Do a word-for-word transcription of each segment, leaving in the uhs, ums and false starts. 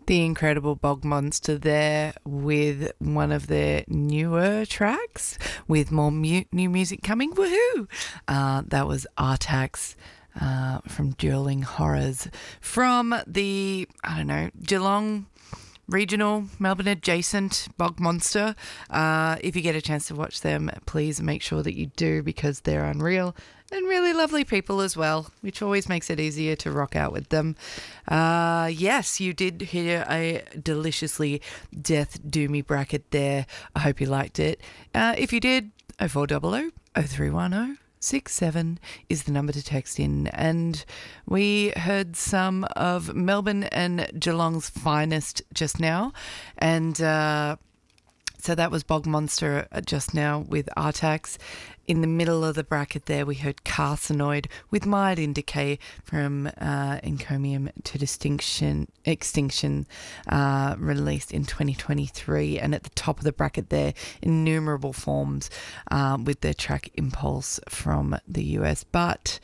The incredible Bog Monster there with one of their newer tracks with more mu- new music coming. Woohoo! Uh, that was Artax uh, from Dueling Horrors from the, I don't know, Geelong regional, Melbourne adjacent Bog Monster. Uh, if you get a chance to watch them, please make sure that you do, because they're unreal and really lovely people as well, which always makes it easier to rock out with them. Uh, yes, you did hear a deliciously death doomy bracket there. I hope you liked it. Uh, if you did, oh four hundred, oh three one oh six seven is the number to text in. And we heard some of Melbourne and Geelong's finest just now. And uh, so that was Bog Monster just now with Artax. In the middle of the bracket there, we heard Carcinoid with Mired in Decay from uh, Encomium to Distinction, Extinction, uh, released in twenty twenty-three. And at the top of the bracket there, Innumerable Forms um, with their track Impulse from the U S. But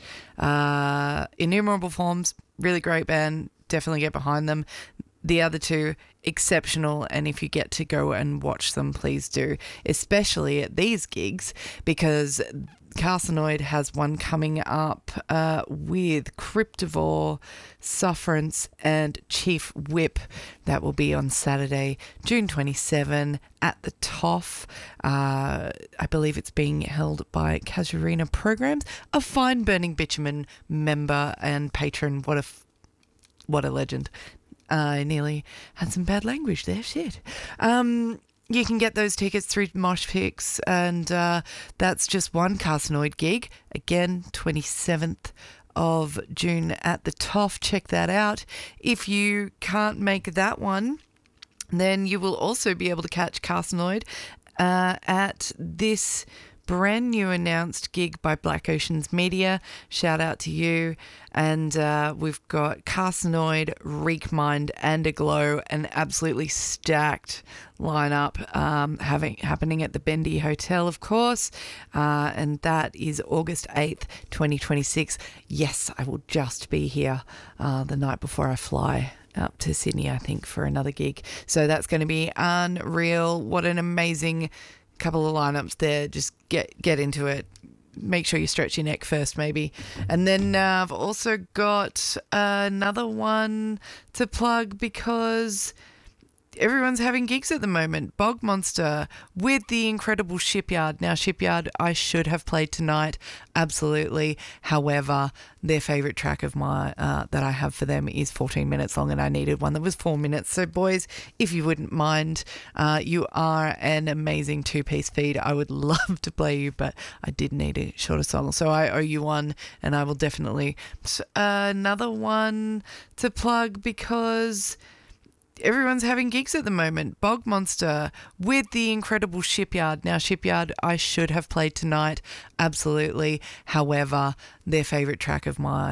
uh, Innumerable Forms, really great band. Definitely get behind them. The other two, exceptional, and if you get to go and watch them, please do, especially at these gigs, because Carcinoid has one coming up uh, with Cryptivore, Sufferance, and Chief Whip. That will be on Saturday, June twenty-seventh at the T O F. Uh, I believe it's being held by Casuarina Programs, a fine Burning Bitumen member and patron. What a, f- what a legend. I nearly had some bad language there. Shit. Um, you can get those tickets through Moshpix, and uh, that's just one Carcinoid gig. Again, twenty-seventh of June at the T O F. Check that out. If you can't make that one, then you will also be able to catch Carcinoid uh, at this brand new announced gig by Black Oceans Media. Shout out to you. And uh, we've got Carcinoid, Reek Mind, and Aglow, an absolutely stacked lineup um, having happening at the Bendy Hotel, of course. Uh, and that is August eighth, twenty twenty-six. Yes, I will just be here uh, the night before I fly up to Sydney, I think, for another gig. So that's going to be unreal. What an amazing couple of lineups there. Just get get into it. Make sure you stretch your neck first, maybe. And then uh, I've also got another one to plug, because everyone's having gigs at the moment. Bog Monster with the incredible Shipyard. Now, Shipyard, I should have played tonight, absolutely. However, their favourite track of my uh, that I have for them is fourteen minutes long, and I needed one that was four minutes. So, boys, if you wouldn't mind, uh, you are an amazing two-piece feed. I would love to play you, but I did need a shorter song, so I owe you one, and I will definitely uh, another one to plug, because everyone's having gigs at the moment. Bog Monster with the incredible Shipyard. Now, Shipyard, I should have played tonight, absolutely. However, their favourite track of my